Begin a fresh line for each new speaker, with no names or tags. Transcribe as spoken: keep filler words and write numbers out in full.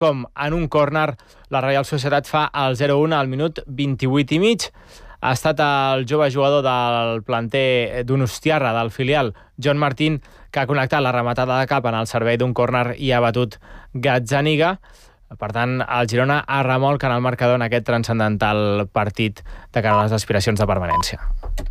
com en un córner la Reial Societat fa el zero a un al minut vint-i-vuit i mig. Ha estat el jove jugador del planter Donostiarra, del filial, John Martín, que ha connectat la rematada de cap en el servei d'un córner i ha batut Gazzaniga. Per tant, el Girona ha remolc en el marcador en aquest transcendental partit de cara a les aspiracions de permanència.